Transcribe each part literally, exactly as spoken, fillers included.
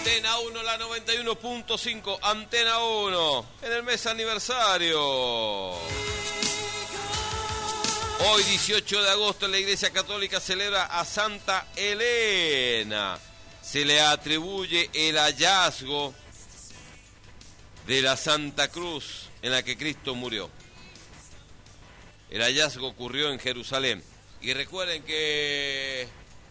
Antena uno, la noventa y uno punto cinco, Antena uno, en el mes aniversario. Hoy, dieciocho de agosto, la Iglesia Católica celebra a Santa Elena. Se le atribuye el hallazgo de la Santa Cruz en la que Cristo murió. El hallazgo ocurrió en Jerusalén. Y recuerden que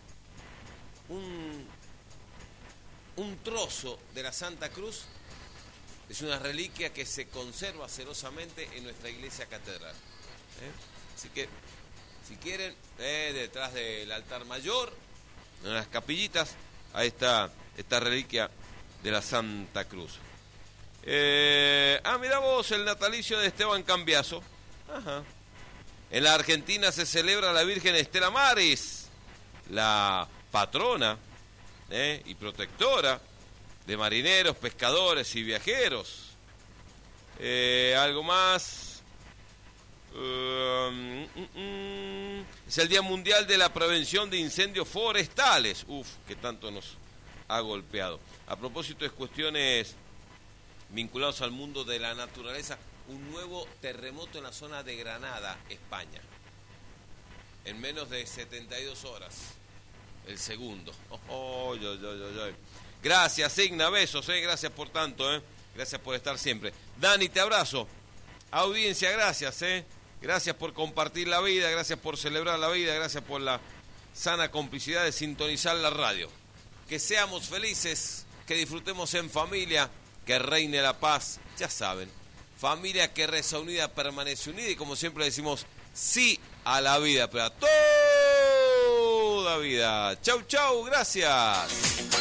un, un trozo de la Santa Cruz es una reliquia que se conserva celosamente en nuestra iglesia catedral. ¿Eh? Así que, si quieren, eh, detrás del altar mayor, en las capillitas, ahí está esta reliquia de la Santa Cruz. Eh, ah, mirá vos, el natalicio de Esteban Cambiaso. Ajá. En la Argentina se celebra la Virgen Estela Maris, la patrona eh, y protectora de marineros, pescadores y viajeros. Eh, algo más. Uh, mm, mm, es el Día Mundial de la Prevención de Incendios Forestales. Uf, que tanto nos ha golpeado. A propósito de cuestiones vinculadas al mundo de la naturaleza, un nuevo terremoto en la zona de Granada, España. En menos de setenta y dos horas. El segundo. Oh, oh, oh, oh, oh, oh. Gracias, Signa, besos, eh. Gracias por tanto, eh. Gracias por estar siempre. Dani, te abrazo. Audiencia, gracias, eh. Gracias por compartir la vida, gracias por celebrar la vida, gracias por la sana complicidad de sintonizar la radio. Que seamos felices, que disfrutemos en familia, que reine la paz, ya saben. Familia que reza unida permanece unida y como siempre decimos, sí a la vida, pero a toda vida. Chau, chau, gracias.